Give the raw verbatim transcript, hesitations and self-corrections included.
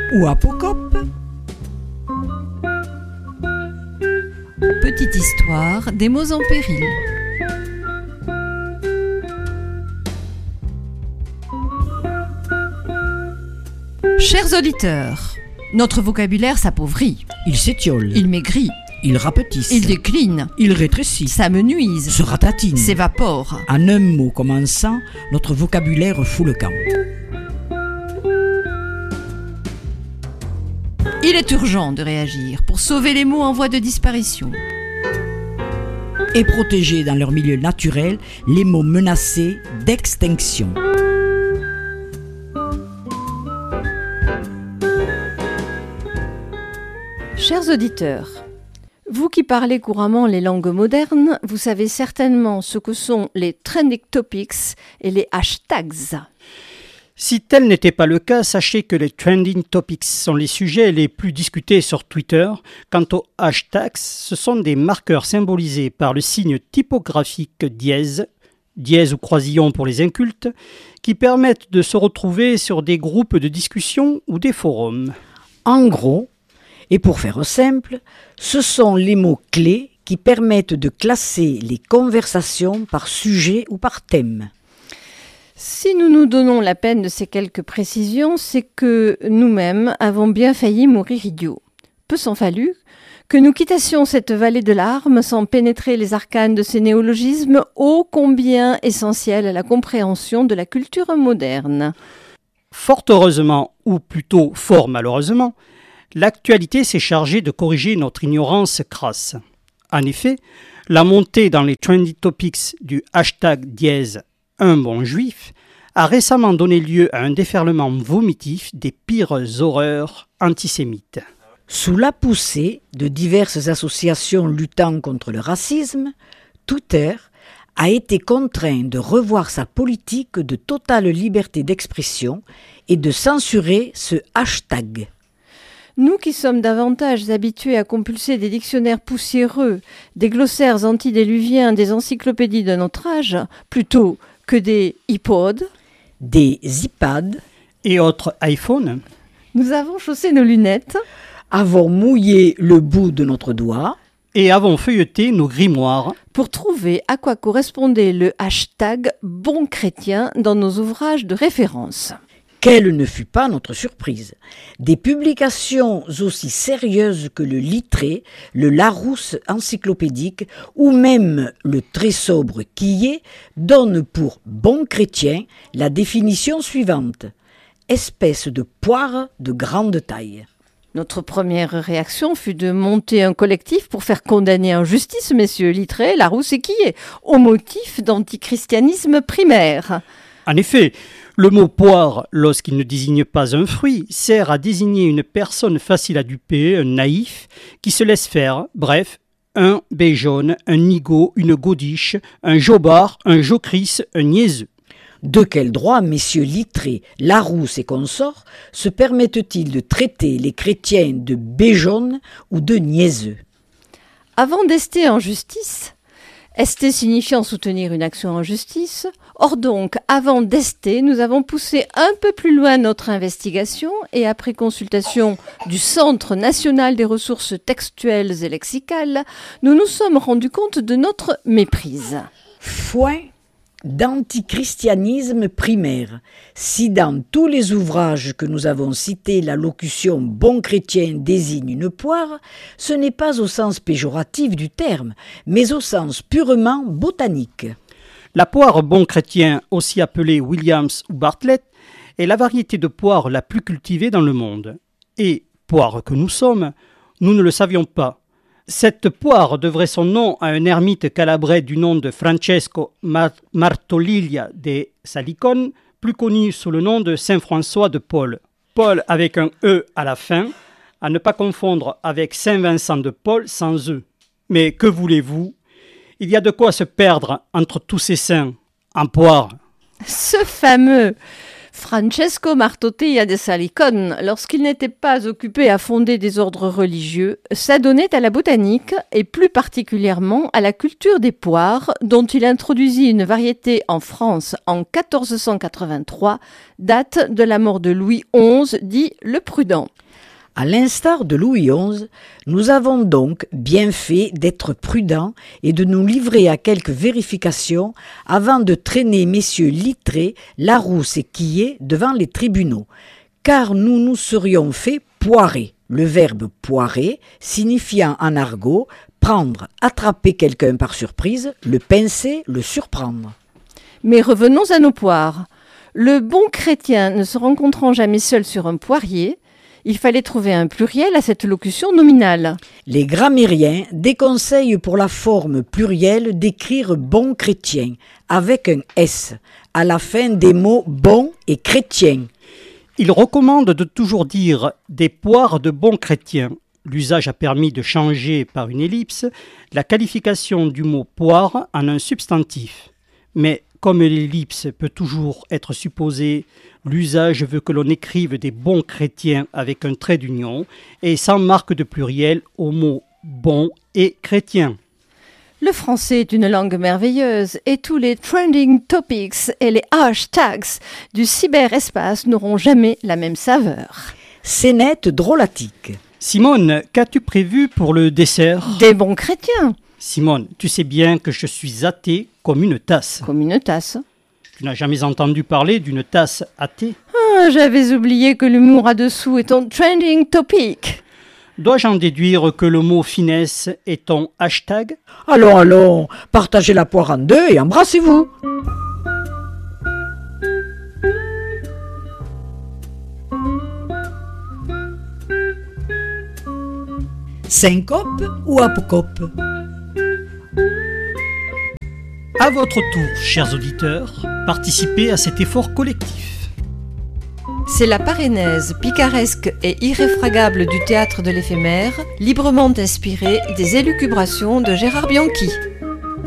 ou apocope. Petite histoire des mots en péril. Chers auditeurs, notre vocabulaire s'appauvrit, Il s'étiole, il maigrit, il rapetisse, il décline, il rétrécit, s'amenuise, se ratatine. s'évapore. En un mot commençant, notre vocabulaire fout le camp. Il est urgent de réagir pour sauver les mots en voie de disparition. Et protéger dans leur milieu naturel les mots menacés d'extinction. Chers auditeurs, vous qui parlez couramment les langues modernes, vous savez certainement ce que sont les trending topics et les hashtags. Si tel n'était pas le cas, sachez que les trending topics sont les sujets les plus discutés sur Twitter. Quant aux hashtags, ce sont des marqueurs symbolisés par le signe typographique dièse, dièse ou croisillon pour les incultes, qui permettent de se retrouver sur des groupes de discussion ou des forums. En gros, et pour faire simple, ce sont les mots clés qui permettent de classer les conversations par sujet ou par thème. Si nous nous donnons la peine de ces quelques précisions, c'est que nous-mêmes avons bien failli mourir idiots. Peu s'en fallut que nous quittassions cette vallée de larmes sans pénétrer les arcanes de ces néologismes ô combien essentiels à la compréhension de la culture moderne. Fort heureusement, ou plutôt fort malheureusement, l'actualité s'est chargée de corriger notre ignorance crasse. En effet, la montée dans les trendy topics du hashtag dièse un bon juif a récemment donné lieu à un déferlement vomitif des pires horreurs antisémites. Sous la poussée de diverses associations luttant contre le racisme, Twitter a été contraint de revoir sa politique de totale liberté d'expression et de censurer ce hashtag. Nous qui sommes davantage habitués à compulser des dictionnaires poussiéreux, des glossaires antidéluviens, des encyclopédies de notre âge, plutôt que des iPods, des iPads et autres iPhones, nous avons chaussé nos lunettes, avons mouillé le bout de notre doigt et avons feuilleté nos grimoires pour trouver à quoi correspondait le hashtag bon chrétien dans nos ouvrages de référence. Quelle ne fut pas notre surprise. Des publications aussi sérieuses que le Littré, le Larousse encyclopédique ou même le très sobre Quillet donnent pour bon chrétien la définition suivante. Espèce de poire de grande taille. Notre première réaction fut de monter un collectif pour faire condamner en justice messieurs Littré, Larousse et Quillet, au motif d'antichristianisme primaire. En effet, le mot poire, lorsqu'il ne désigne pas un fruit, sert à désigner une personne facile à duper, un naïf, qui se laisse faire, bref, un béjaune, un nigaud, une godiche, un jobard, un jocrisse, un niaiseux. De quel droit, messieurs Littré, Larousse et consorts, se permettent-ils de traiter les chrétiens de béjaunes ou de niaiseux ? Avant d'ester en justice, ester signifiant soutenir une action en justice. Or donc, avant d'ester, nous avons poussé un peu plus loin notre investigation et après consultation du Centre national des ressources textuelles et lexicales, nous nous sommes rendus compte de notre méprise. Foin d'antichristianisme primaire. Si dans tous les ouvrages que nous avons cités, la locution « bon chrétien » désigne une poire, ce n'est pas au sens péjoratif du terme, mais au sens purement botanique. La poire bon chrétien, aussi appelée Williams ou Bartlett, est la variété de poire la plus cultivée dans le monde. Et, poire que nous sommes, nous ne le savions pas. Cette poire devrait son nom à un ermite calabrais du nom de Francesco Martoliglia de Salicone, plus connu sous le nom de Saint François de Paul. Paul avec un E à la fin, à ne pas confondre avec Saint Vincent de Paul sans E. Mais que voulez-vous ? Il y a de quoi se perdre entre tous ces saints, en poire. Ce fameux Francesco Martottella de Salicone, lorsqu'il n'était pas occupé à fonder des ordres religieux, s'adonnait à la botanique et plus particulièrement à la culture des poires, dont il introduisit une variété en France en quatorze cent quatre-vingt-trois, date de la mort de Louis onze, dit le Prudent. À l'instar de Louis onze, nous avons donc bien fait d'être prudents et de nous livrer à quelques vérifications avant de traîner messieurs Littré, Larousse et Quillet devant les tribunaux, car nous nous serions fait poirer, le verbe poirer signifiant en argot prendre, attraper quelqu'un par surprise, le pincer, le surprendre. Mais revenons à nos poires. Le bon chrétien ne se rencontrant jamais seul sur un poirier, il fallait trouver un pluriel à cette locution nominale. Les grammairiens déconseillent pour la forme plurielle d'écrire bon chrétien avec un S à la fin des mots bon et chrétien. Ils recommandent de toujours dire des poires de bons chrétiens. L'usage a permis de changer par une ellipse la qualification du mot poire en un substantif. Mais comme l'ellipse peut toujours être supposée, l'usage veut que l'on écrive des bons chrétiens avec un trait d'union et sans marque de pluriel aux mots bon et chrétien. Le français est une langue merveilleuse et tous les trending topics et les hashtags du cyberespace n'auront jamais la même saveur. Scénette drôlatique. Simone, qu'as-tu prévu pour le dessert ? Des bons chrétiens. Simone, tu sais bien que je suis athée comme une tasse. Comme une tasse. Tu n'as jamais entendu parler d'une tasse athée ? Ah, j'avais oublié que l'humour à dessous est ton trending topic. Dois-je en déduire que le mot finesse est ton hashtag ? Allons, allons, partagez la poire en deux et embrassez-vous. Syncope ou apocope ? À votre tour, chers auditeurs, participez à cet effort collectif. C'est la parénèse picaresque et irréfragable du théâtre de l'éphémère, librement inspirée des élucubrations de Gérard Bianchi.